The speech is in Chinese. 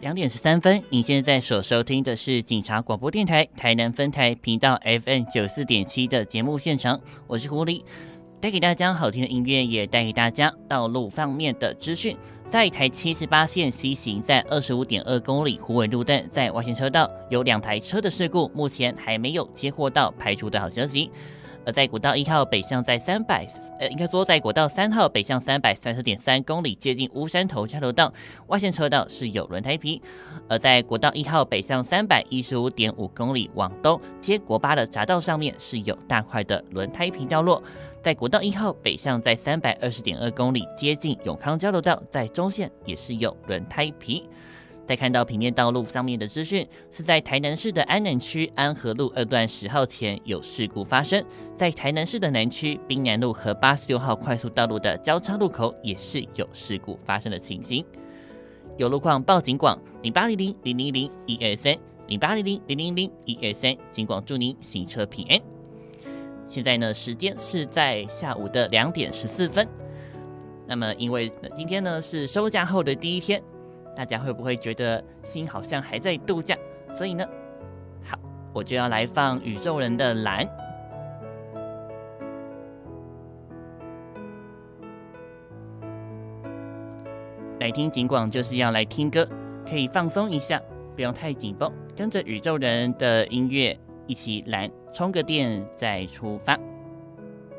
2点13分，您现在所收听的是警察广播电台台南分台频道 FM 94.7的节目现场，我是狐狸，带给大家好听的音乐，也带给大家道路方面的资讯。在台78线西行，在25.2公里虎尾路段，在外线车道有2台车的事故，目前还没有接获到排除的好消息。而在国道1号北向在应该说在国道3号北向330.3公里，接近乌山头交流道外线车道是有轮胎皮。而在国道1号北向315.5公里往东接国8的匝道上面是有大块的轮胎皮掉落。在国道1号北向在320.2公里，接近永康交流道，在中线也是有轮胎皮。再看到平面道路上面的资讯，是在台南市的安南区安和路2段10号前有事故发生，在台南市的南区滨南路和86号快速道路的交叉路口也是有事故发生的情形。有路况报警广0800-000-123 0800-000-123，警广祝您行车平安。现在呢，时间是在下午的2点14分。那么因为今天呢是收假后的第一天，大家会不会觉得心好像还在度假？所以呢，好，我就要来放宇宙人的蓝。来听警广就是要来听歌，可以放松一下，不用太紧绷，跟着宇宙人的音乐一起蓝，充个电再出发。